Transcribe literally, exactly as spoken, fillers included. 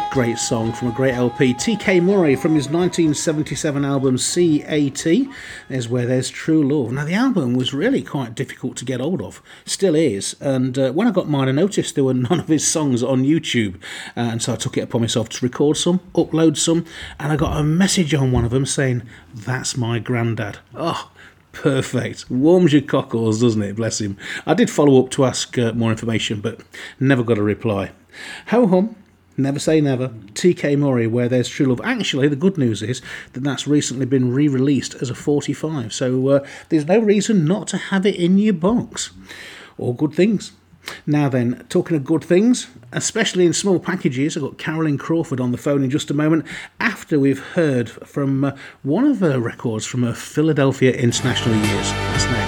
Great song from a great L P. T K Murray from his nineteen seventy-seven album C A T is Where There's True Love. Now, the album was really quite difficult to get hold of, still is, and uh, when I got mine I noticed there were none of his songs on YouTube, uh, and so I took it upon myself to record some, upload some, and I got a message on one of them saying, "That's my granddad." Oh, perfect. Warms your cockles, doesn't it? Bless him. I did follow up to ask uh, more information, but never got a reply. Ho hum. Never say never. T K Murray, Where There's True Love. Actually, the good news is that that's recently been re-released as a forty-five, so uh, there's no reason not to have it in your box. All good things. Now then, talking of good things, especially in small packages, I've got Carolyn Crawford on the phone in just a moment, after we've heard from uh, one of her records from her Philadelphia international years. That's next.